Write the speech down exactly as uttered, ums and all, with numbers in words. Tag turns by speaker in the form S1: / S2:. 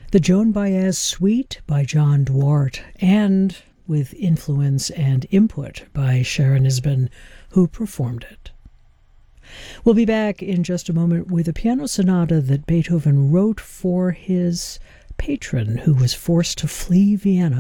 S1: The Joan Baez Suite by John Duarte, and with influence and input by Sharon Isbin, who performed it. We'll be back in just a moment with a piano sonata that Beethoven wrote for his patron, who was forced to flee Vienna